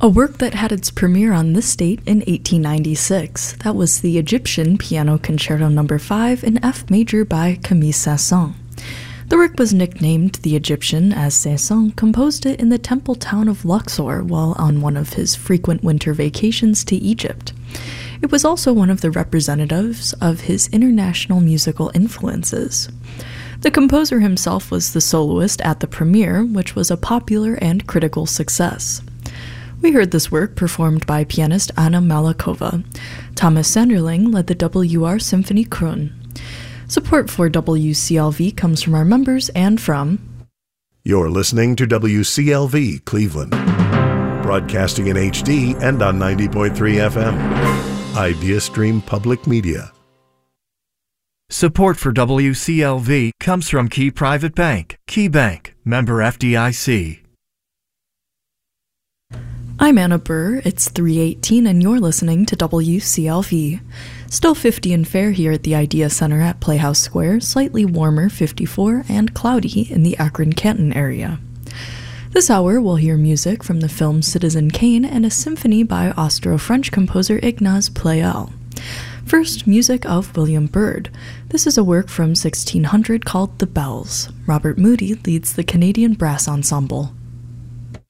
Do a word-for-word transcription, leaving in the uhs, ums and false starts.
A work that had its premiere on this date in eighteen ninety-six. That was the Egyptian Piano Concerto number five in F major by Camille Saint-Saëns. The work was nicknamed the Egyptian as Saint-Saëns composed it in the temple town of Luxor while on one of his frequent winter vacations to Egypt. It was also one of the representatives of his international musical influences. The composer himself was the soloist at the premiere, which was a popular and critical success. We heard this work performed by pianist Anna Malakova. Thomas Sanderling led the W R Symphony Krön. Support for W C L V comes from our members and from... You're listening to W C L V Cleveland, broadcasting in H D and on ninety point three F M. IdeaStream Public Media. Support for W C L V comes from Key Private Bank. Key Bank, member F D I C. I'm Anna Burr, it's three eighteen and you're listening to W C L V. Still fifty and fair here at the Idea Center at Playhouse Square, slightly warmer fifty-four and cloudy in the Akron-Canton area. This hour we'll hear music from the film Citizen Kane and a symphony by Austro-French composer Ignaz Pleyel. First, music of William Byrd. This is a work from sixteen hundred called The Bells. Robert Moody leads the Canadian Brass Ensemble.